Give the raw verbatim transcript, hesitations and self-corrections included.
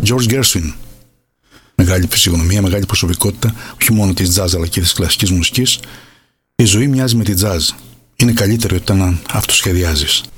George Gershwin. Μεγάλη φυσιογνωμία, μεγάλη προσωπικότητα, όχι μόνο της jazz αλλά και της κλασικής μουσικής. Η ζωή μοιάζει με τη jazz. Είναι καλύτερο όταν αυτοσχεδιάζεις.